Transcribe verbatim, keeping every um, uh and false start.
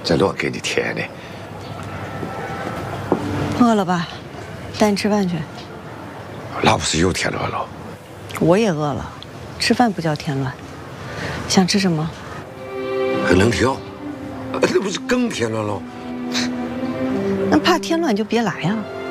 再乱给你添的。 饿了吧？带你吃饭去。 那不是又添乱了？ 我也饿了，吃饭不叫添乱。想吃什么？ 还能挑？那不是更添乱了？ 那怕添乱就别来呀、啊。